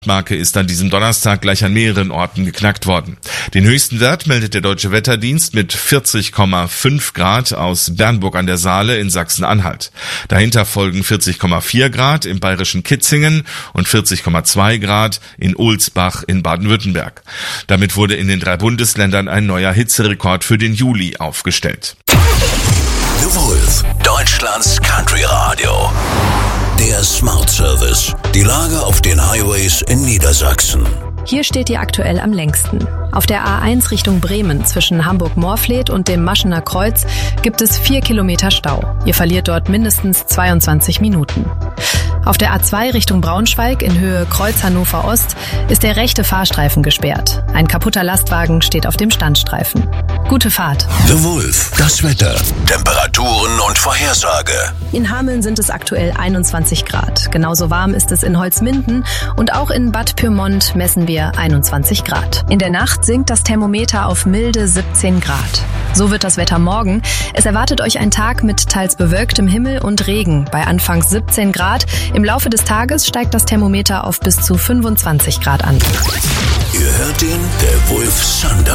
Marke ist an diesem Donnerstag gleich an mehreren Orten geknackt worden. Den höchsten Wert meldet der Deutsche Wetterdienst mit 40,5 Grad aus Bernburg an der Saale in Sachsen-Anhalt. Dahinter folgen 40,4 Grad im bayerischen Kitzingen und 40,2 Grad in Ohlsbach in Baden-Württemberg. Damit wurde in den 3 Bundesländern ein neuer Hitzerekord für den Juli aufgestellt. The Wolf, Deutschlands Country Radio. Der Smart Service. Die Lage auf den Highways in Niedersachsen. Hier steht ihr aktuell am längsten. Auf der A1 Richtung Bremen zwischen Hamburg-Moorfleet und dem Maschener Kreuz gibt es 4 Kilometer Stau. Ihr verliert dort mindestens 22 Minuten. Auf der A2 Richtung Braunschweig in Höhe Kreuz Hannover Ost ist der rechte Fahrstreifen gesperrt. Ein kaputter Lastwagen steht auf dem Standstreifen. Gute Fahrt. The Wolf, das Wetter, Temperaturen und Vorhersage. In Hameln sind es aktuell 21 Grad. Genauso warm ist es in Holzminden und auch in Bad Pyrmont messen wir 21 Grad. In der Nacht sinkt das Thermometer auf milde 17 Grad. So wird das Wetter morgen. Es erwartet euch ein Tag mit teils bewölktem Himmel und Regen bei anfangs 17 Grad. Im Laufe des Tages steigt das Thermometer auf bis zu 25 Grad an. Ihr hört den, der Wolf Sundown.